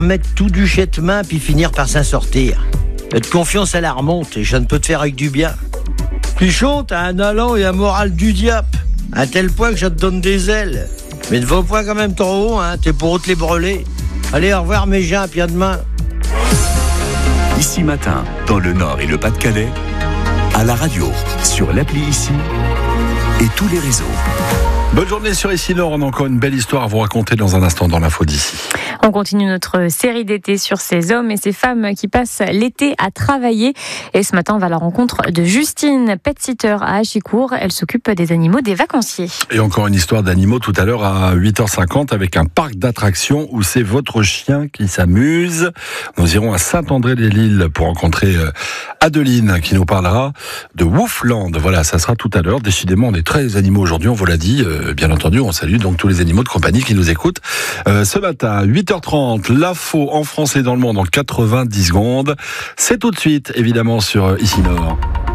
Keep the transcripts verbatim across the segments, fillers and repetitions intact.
Mettre tout du jet de main puis finir par s'en sortir. Notre confiance, elle la remonte et je ne peux te faire avec du bien. Pichon, t'as un allant et un moral du diable. À tel point que je te donne des ailes. Mais ne va pas quand même trop haut, hein, t'es pour te les brûler. Allez, au revoir mes gens, puis à demain. Ici Matin, dans le Nord et le Pas-de-Calais, à la radio, sur l'appli Ici et tous les réseaux. Bonne journée sur Ici Nord, on a encore une belle histoire à vous raconter dans un instant dans l'info d'ici. On continue notre série d'été sur ces hommes et ces femmes qui passent l'été à travailler. Et ce matin, on va à la rencontre de Justine, pet-sitter à Achicourt. Elle s'occupe des animaux des vacanciers. Et encore une histoire d'animaux tout à l'heure à huit heures cinquante avec un parc d'attractions où c'est votre chien qui s'amuse. Nous irons à Saint-André-les-Lilles pour rencontrer Adeline qui nous parlera de Woofland. Voilà, ça sera tout à l'heure. Décidément, on est très animaux aujourd'hui, on vous l'a dit. Euh, bien entendu, on salue donc tous les animaux de compagnie qui nous écoutent. Euh, ce matin, à huit heures trente, l'info en France et dans le monde en quatre-vingt-dix secondes. C'est tout de suite, évidemment, sur Ici Nord.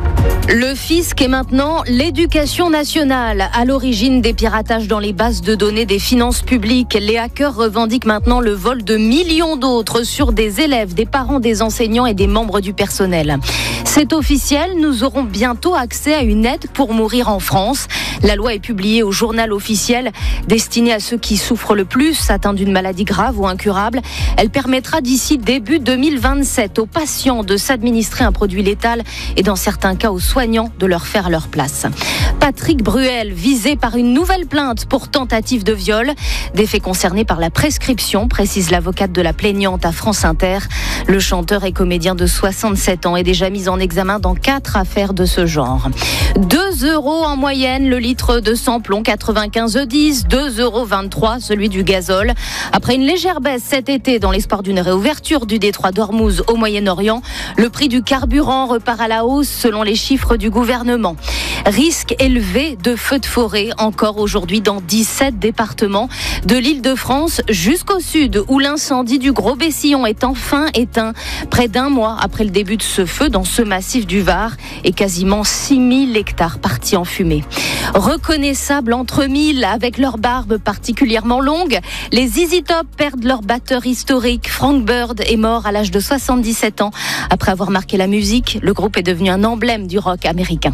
Le fisc est maintenant l'éducation nationale. À l'origine des piratages dans les bases de données des finances publiques, les hackers revendiquent maintenant le vol de millions d'autres sur des élèves, des parents, des enseignants et des membres du personnel. C'est officiel, nous aurons bientôt accès à une aide pour mourir en France. La loi est publiée au journal officiel, destinée à ceux qui souffrent le plus, atteints d'une maladie grave ou incurable. Elle permettra d'ici début deux mille vingt-sept aux patients de s'administrer un produit létal et dans certains cas aux soignants de leur faire leur place. Patrick Bruel, visé par une nouvelle plainte pour tentative de viol. Des faits concernés par la prescription, précise l'avocate de la plaignante à France Inter. Le chanteur et comédien de soixante-sept ans est déjà mis en examen dans quatre affaires de ce genre. deux euros en moyenne le litre de samplon quatre-vingt-quinze E dix, deux euros vingt-trois celui du gazole. Après une légère baisse cet été dans l'espoir d'une réouverture du détroit d'Ormuz au Moyen-Orient, le prix du carburant repart à la hausse selon les chiffres du gouvernement. Risque élevé de feux de forêt encore aujourd'hui dans dix-sept départements, de l'Île-de-France jusqu'au sud où l'incendie du Gros Bessillon est enfin éteint près d'un mois après le début de ce feu dans ce massif du Var et quasiment six mille hectares partis en fumée. Reconnaissables entre mille avec leurs barbes particulièrement longues, les Z Z Top perdent leur batteur historique. Frank Bird est mort à l'âge de soixante-dix-sept ans. Après avoir marqué la musique, le groupe est devenu un emblème du rock américain.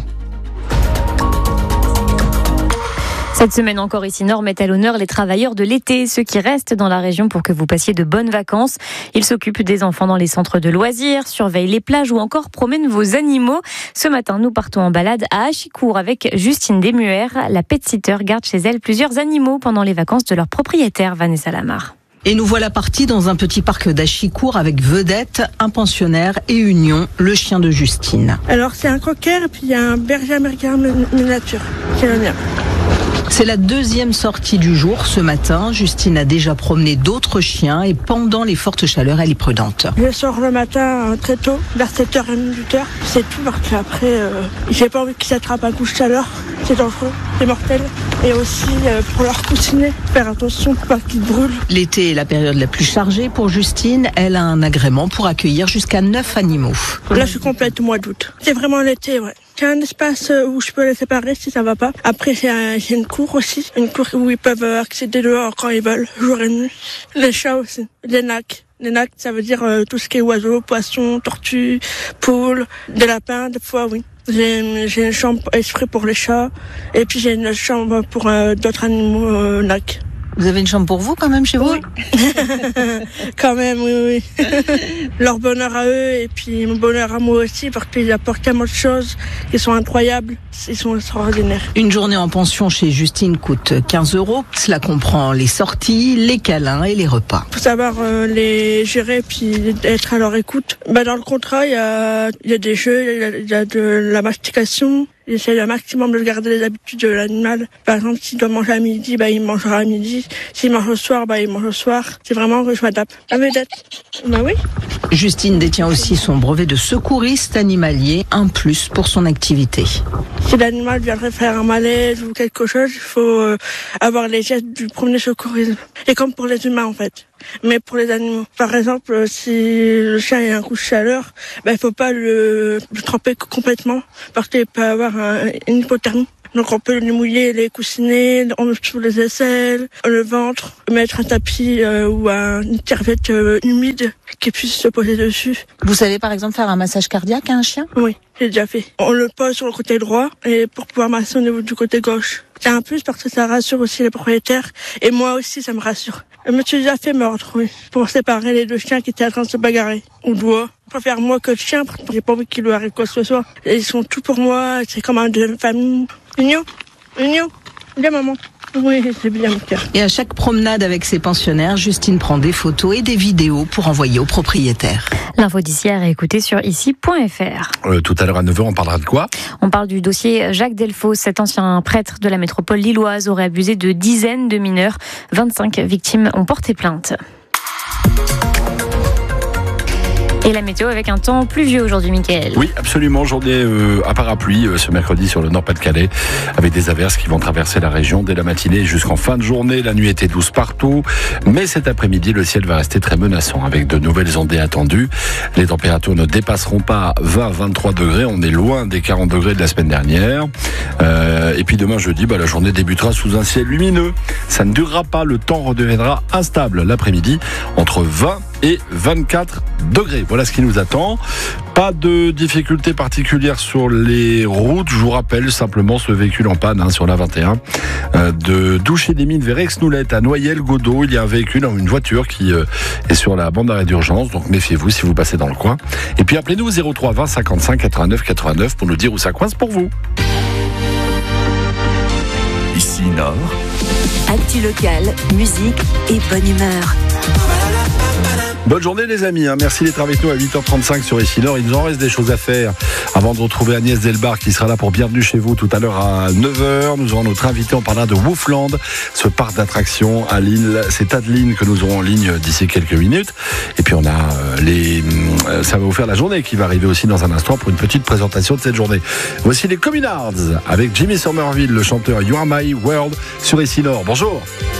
Cette semaine encore, Ici Nord met à l'honneur les travailleurs de l'été, ceux qui restent dans la région pour que vous passiez de bonnes vacances. Ils s'occupent des enfants dans les centres de loisirs, surveillent les plages ou encore promènent vos animaux. Ce matin, nous partons en balade à Achicourt avec Justine Desmuer. La pet-sitter garde chez elle plusieurs animaux pendant les vacances de leur propriétaire, Vanessa Lamar. Et nous voilà partis dans un petit parc d'Achicourt avec Vedette, un pensionnaire et Union, le chien de Justine. Alors c'est un cocker et puis il y a un berger américain miniature, c'est le mien. C'est la deuxième sortie du jour ce matin. Justine a déjà promené d'autres chiens et pendant les fortes chaleurs, elle est prudente. Je sors le matin très tôt, vers sept heures trente, huit heures. C'est tout parce qu'après, euh, j'ai pas envie qu'ils s'attrapent un coup de chaleur. C'est dangereux, c'est mortel. Et aussi euh, pour leur coussiner, faire attention pour pas qu'ils brûlent. L'été est la période la plus chargée pour Justine. Elle a un agrément pour accueillir jusqu'à neuf animaux. Là, je suis complète au mois d'août. C'est vraiment l'été, ouais. J'ai un espace où je peux les séparer si ça va pas. Après, j'ai, un, j'ai une cour aussi. Une cour où ils peuvent accéder dehors quand ils veulent, jour et nuit. Les chats aussi. Les nacs. Les nacs, ça veut dire euh, tout ce qui est oiseaux, poissons, tortues, poules, des lapins, des fois, oui. J'ai, j'ai une chambre exprès pour les chats. Et puis, j'ai une chambre pour euh, d'autres animaux euh, nacs. Vous avez une chambre pour vous quand même chez vous ? Oui. Quand même, oui, oui. Leur bonheur à eux et puis mon bonheur à moi aussi parce qu'ils apportent tellement de choses qui sont incroyables. Ils sont extraordinaires. Une journée en pension chez Justine coûte quinze euros. Cela comprend les sorties, les câlins et les repas. Il faut savoir euh, les gérer puis être à leur écoute. Bah, dans le contrat, il y a, il y a des jeux, il y a, il y a de la mastication. J'essaie le maximum de garder les habitudes de l'animal. Par exemple, s'il doit manger à midi, bah, il mangera à midi. S'il mange au soir, bah, il mange au soir. C'est vraiment que je m'adapte. À Vedette. Bah oui. Justine détient aussi son brevet de secouriste animalier, un plus pour son activité. Si l'animal viendrait faire un malaise ou quelque chose, il faut euh, avoir les gestes du premier secourisme. Et comme pour les humains, en fait. Mais pour les animaux. Par exemple, si le chien a un coup de chaleur, bah, il faut pas le, le tremper complètement parce qu'il peut avoir un, une hypothermie. Donc on peut lui mouiller les coussinets, on met sous les aisselles, le ventre, mettre un tapis euh, ou un, une serviette euh, humide qui puisse se poser dessus. Vous savez par exemple faire un massage cardiaque à un chien ? Oui, j'ai déjà fait. On le pose sur le côté droit et pour pouvoir masser au niveau du côté gauche. C'est un plus parce que ça rassure aussi les propriétaires et moi aussi ça me rassure. Je me suis déjà fait mordre, oui, pour séparer les deux chiens qui étaient en train de se bagarrer. Ou doigt. Je préfère moi que le chien parce que j'ai pas envie qu'il lui arrive quoi que ce soit. Et ils sont tout pour moi, c'est comme un deuxième famille. Mignon, mignon, bien maman. Oui, c'est bien mon cœur. Et à chaque promenade avec ses pensionnaires, Justine prend des photos et des vidéos pour envoyer aux propriétaires. L'info d'ici à réécouter sur ici point f r. Euh, tout à l'heure à neuf heures, on parlera de quoi ? On parle du dossier Jacques Delfos. Cet ancien prêtre de la métropole lilloise aurait abusé de dizaines de mineurs. vingt-cinq victimes ont porté plainte. Et la météo avec un temps pluvieux aujourd'hui, Mickaël. Oui, absolument. Journée euh, à parapluie euh, ce mercredi sur le Nord-Pas-de-Calais, avec des averses qui vont traverser la région dès la matinée jusqu'en fin de journée. La nuit était douce partout, mais cet après-midi, le ciel va rester très menaçant avec de nouvelles ondées attendues. Les températures ne dépasseront pas vingt à vingt-trois degrés. On est loin des quarante degrés de la semaine dernière. Euh, et puis demain jeudi, bah, la journée débutera sous un ciel lumineux. Ça ne durera pas. Le temps redeviendra instable l'après-midi entre vingt et vingt-quatre degrés. Voilà ce qui nous attend. Pas de difficultés particulières sur les routes. Je vous rappelle simplement ce véhicule en panne hein, sur la vingt et un euh, de Douchet-des-Mines vers Aix-Noulette à Noyelles-Godeau. Il y a un véhicule, une voiture qui euh, est sur la bande d'arrêt d'urgence. Donc méfiez-vous si vous passez dans le coin. Et puis appelez-nous au zéro trois vingt cinquante-cinq quatre-vingt-neuf quatre-vingt-neuf pour nous dire où ça coince pour vous. Ici Nord. Actu local, musique et bonne humeur. Bonne journée les amis, hein. Merci d'être avec nous à huit heures trente-cinq sur Ici Nord. Il nous en reste des choses à faire avant de retrouver Agnès Delbar qui sera là pour Bienvenue chez vous tout à l'heure à neuf heures. Nous aurons notre invité, on parlera de Wolfland, ce parc d'attractions à Lille. C'est Adeline que nous aurons en ligne d'ici quelques minutes. Et puis on a euh, les... Euh, ça va vous faire la journée qui va arriver aussi dans un instant pour une petite présentation de cette journée. Voici les Communards avec Jimmy Somerville, le chanteur You Are My World sur Ici Nord. Bonjour.